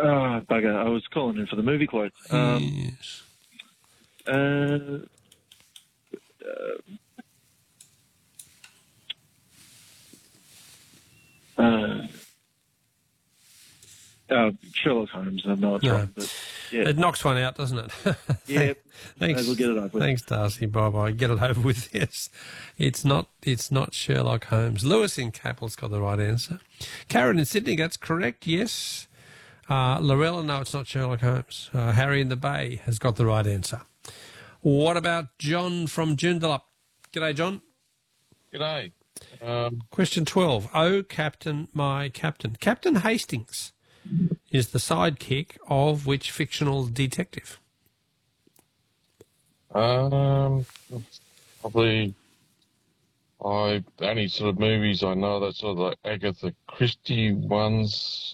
Bugger. I was calling in for the movie quote. Yes. Sherlock Holmes. I know it's No. wrong, but yeah. It knocks one out, doesn't it? Yeah. Thanks. We'll get it over with. Thanks, Darcy. Bye-bye. Get it over with, yes. It's not Sherlock Holmes. Lewis in Capel's got the right answer. Karen in Sydney, that's correct, yes. Lorella, no, it's not Sherlock Holmes. Harry in the Bay has got the right answer. What about John from Joondalup? G'day, John. G'day. Question 12. Oh, Captain, my Captain. Captain Hastings is the sidekick of which fictional detective? Probably. Any sort of movies I know, that's sort of like Agatha Christie ones.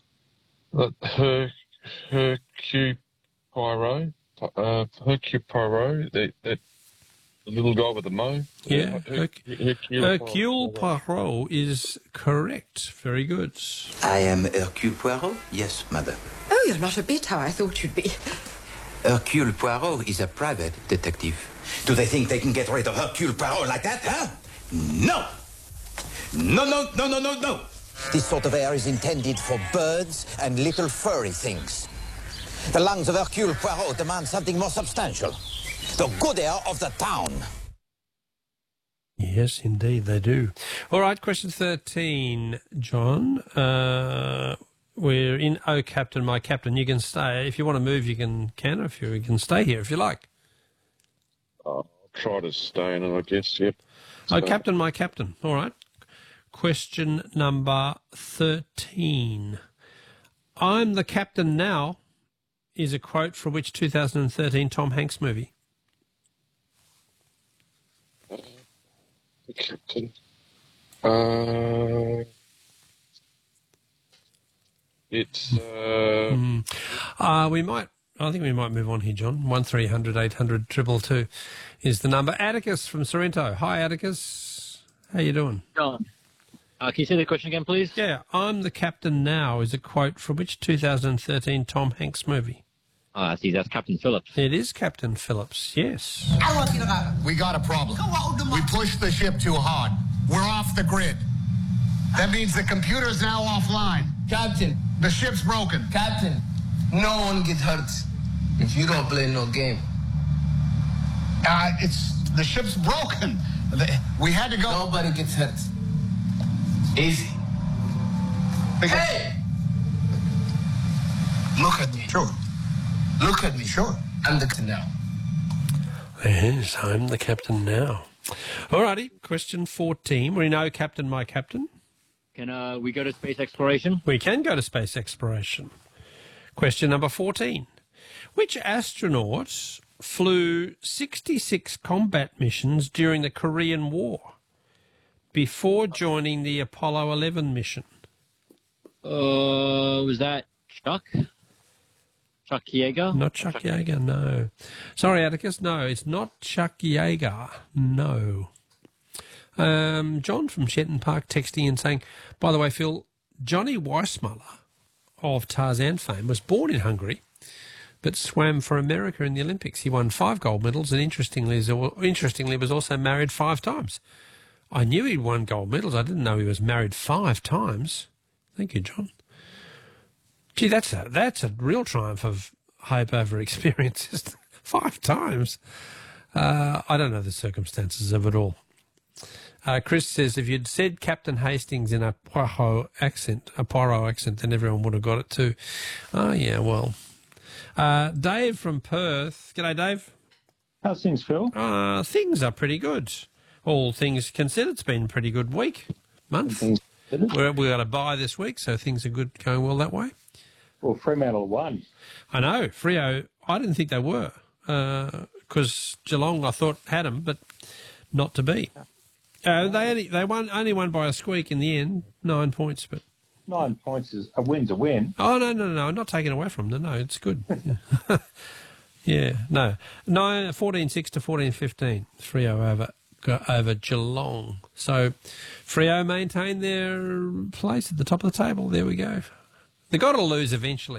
Hercule Poirot. Hercule Poirot. That the little guy with the mo. Yeah. Hercule Poirot is correct. Very good. I am Hercule Poirot? Yes, madame. Oh, you're not a bit how I thought you'd be. Hercule Poirot is a private detective. Do they think they can get rid of Hercule Poirot like that, huh? No! No, no, no, no, no, no! This sort of air is intended for birds and little furry things. The lungs of Hercule Poirot demand something more substantial. The good air of the town. Yes, indeed, they do. All right, question 13, John. We're in Oh, Captain, my Captain. You can stay. If you want to move, you can. If you can stay here, if you like. I'll try to stay in it, I guess, yep. Oh, Captain, my Captain. All right. Question number 13. I'm the Captain now is a quote from which 2013 Tom Hanks movie? The Captain. It's I think we might move on here, John. 1300 800 222 is the number. Atticus from Sorrento. Hi, Atticus. How you doing? John. Can you say the question again, please? Yeah, I'm the Captain now is a quote from which 2013 Tom Hanks movie? I see, that's Captain Phillips. It is Captain Phillips, yes. We got a problem. We pushed the ship too hard. We're off the grid. That means the computer's now offline. Captain. The ship's broken. Captain. No one gets hurt if you don't play no game. The ship's broken. We had to go. Nobody gets hurt. Easy. Hey! Look at me. Sure. Look at me. Sure. I'm the captain now. Yes, I'm the Captain now. All righty, question 14. We know Captain, my Captain. Can we go to space exploration? We can go to space exploration. Question number 14. Which astronaut flew 66 combat missions during the Korean War before joining the Apollo 11 mission? Was that Chuck? Chuck Yeager? Not Chuck Yeager, no. Sorry, Atticus, no, it's not Chuck Yeager, no. John from Shenton Park texting and saying, by the way, Phil, Johnny Weissmuller of Tarzan fame was born in Hungary but swam for America in the Olympics. He won 5 gold medals and interestingly was also married 5 times. I knew he'd won gold medals. I didn't know he was married 5 times. Thank you, John. Gee, that's a real triumph of hope over experiences. 5 times. I don't know the circumstances of it all. Chris says, if you'd said Captain Hastings in a Poirot accent, then everyone would have got it too. Oh, yeah, well. Dave from Perth. G'day, Dave. How's things, Phil? Things are pretty good. All things considered, it's been a pretty good month. We got a bye this week, so things are good, going well that way. Well, Fremantle won. I know. Freo, I didn't think they were, because Geelong, I thought, had them, but not to be. They only won by a squeak in the end, 9 points. But 9 points is a win's a win. Oh, no, I'm not taking away from them. No, it's good. Yeah, no. 14-6 to 14-15, Freo over Geelong. So Freo maintain their place at the top of the table. There we go. They've got to lose eventually.